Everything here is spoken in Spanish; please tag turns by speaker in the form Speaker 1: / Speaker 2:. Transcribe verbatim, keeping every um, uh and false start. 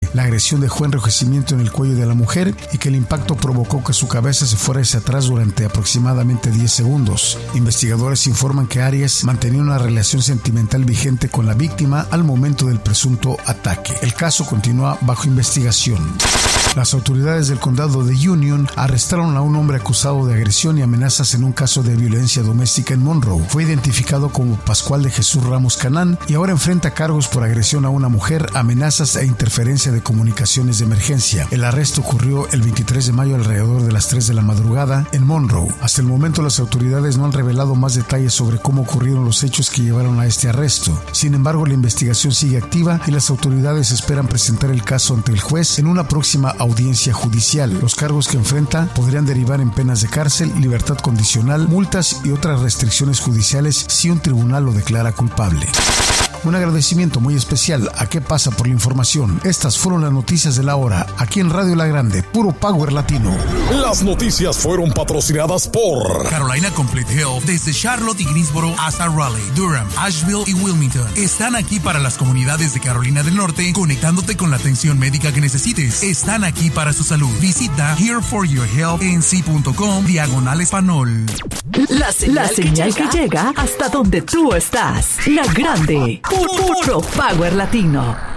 Speaker 1: La agresión dejó enrojecimiento en el cuello de la mujer y que el impacto provocó que su cabeza se fuera hacia atrás durante aproximadamente diez segundos. Investigadores informan que Arias mantenía una relación sentimental vigente con la víctima al momento del presunto ataque. El caso continúa bajo investigación. Las autoridades del condado de Union arrestaron a un hombre acusado de agresión y amenazas en un caso de violencia doméstica en Monroe. Fue identificado como Pascual de Jesús Ramos Canán y ahora enfrenta cargos por agresión a una mujer, amenazas e interferencia de comunicaciones de emergencia. El arresto ocurrió el veintitrés de mayo alrededor de las tres de la madrugada en Monroe. Hasta el momento las autoridades no han revelado más detalles sobre cómo ocurrieron los hechos que llevaron a este arresto. Sin embargo, la investigación sigue activa y las autoridades esperan presentar el caso ante el juez en una próxima audiencia judicial. Los cargos que enfrenta podrían derivar en penas de cárcel, libertad condicional, multas y otras restricciones judiciales si un tribunal lo declara culpable. Un agradecimiento muy especial a Qué Pasa por la información. Estas fueron las noticias de la hora, aquí en Radio La Grande, puro Power Latino.
Speaker 2: Las noticias fueron patrocinadas por
Speaker 3: Carolina Complete Health, desde Charlotte y Greensboro hasta Raleigh, Durham, Asheville y Wilmington. Están aquí para las comunidades de Carolina del Norte, conectándote con la atención médica que necesites. Están aquí para su salud. Visita here for your health n c punto com diagonal español.
Speaker 4: La señal, la señal que, llega, que llega hasta donde tú estás. La Grande. Puro Power Latino.